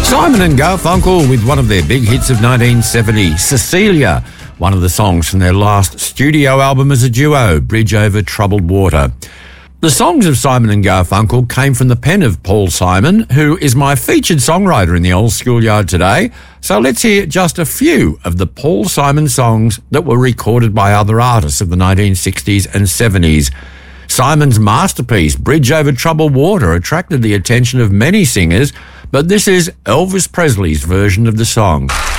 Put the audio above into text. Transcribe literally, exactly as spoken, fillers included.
Simon and Garfunkel with one of their big hits of nineteen seventy, Cecilia, one of the songs from their last studio album as a duo, Bridge Over Troubled Water. The songs of Simon and Garfunkel came from the pen of Paul Simon, who is my featured songwriter in the Old Schoolyard today. So let's hear just a few of the Paul Simon songs that were recorded by other artists of the nineteen sixties and seventies. Simon's masterpiece, Bridge Over Troubled Water, attracted the attention of many singers, but this is Elvis Presley's version of the song.